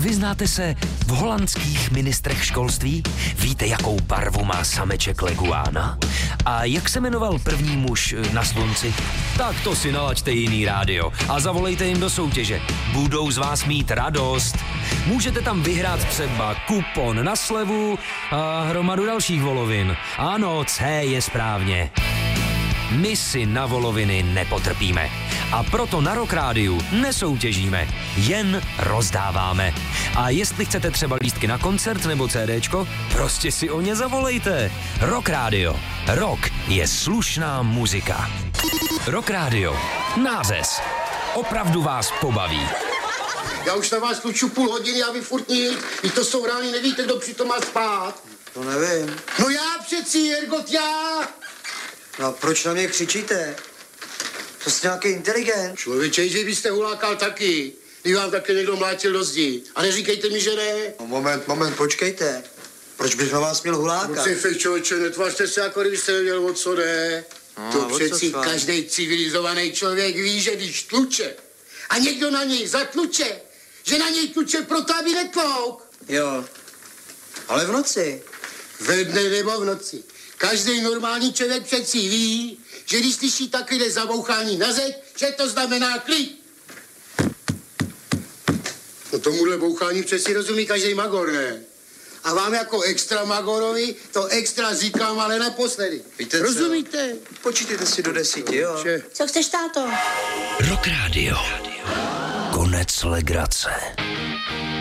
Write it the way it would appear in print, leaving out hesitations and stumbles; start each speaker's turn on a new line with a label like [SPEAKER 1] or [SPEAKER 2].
[SPEAKER 1] Vyznáte se v holandských ministrech školství? Víte, jakou barvu má sameček leguána? A jak se jmenoval první muž na slunci? Tak to si nalaďte jiný rádio a zavolejte jim do soutěže. Budou z vás mít radost. Můžete tam vyhrát třeba kupon na slevu a hromadu dalších volovin. Ano, C je správně. My si na voloviny nepotrpíme. A proto na Rock Rádiu nesoutěžíme, jen rozdáváme. A jestli chcete třeba lístky na koncert nebo CDčko, prostě si o ně zavolejte. Rock Rádio. Rock je slušná muzika. Rock Rádio. Nářez. Opravdu vás pobaví.
[SPEAKER 2] Já už na vás kluču půl hodiny a vy furt nic. I to jsou rány, nevíte, kdo přitom má spát.
[SPEAKER 3] To nevím.
[SPEAKER 2] No já přeci, Ergot, já.
[SPEAKER 3] No a proč na mě křičíte? To jste nějaký inteligent.
[SPEAKER 2] Člověče, že byste hulákal taky. Když vám taky někdo mlátil do zdi. A neříkejte mi, že ne.
[SPEAKER 3] No moment, počkejte. Proč bych na vás měl hulákat?
[SPEAKER 2] Fej, člověče, netvařte se, jako kdybyste nevěděl, o co jde.
[SPEAKER 3] No,
[SPEAKER 2] to přeci každý civilizovaný člověk ví, že když tluče a někdo na něj zatluče, že na něj tluče proto, aby netlouk.
[SPEAKER 3] Jo, ale v noci.
[SPEAKER 2] Ve dne nebo v noci. Každý normální člověk přeci ví, že když slyší takové zabouchání na zeď, že to znamená klid. No tomuhle bouchání přeci rozumí každý magor, ne? A vám jako extra magorovi to extra říkám, ale naposledy.
[SPEAKER 3] Víte co?
[SPEAKER 2] Rozumíte?
[SPEAKER 3] Počítejte si do 10, jo?
[SPEAKER 4] Co chceš, táto?
[SPEAKER 1] Rock Rádio. Konec legrace.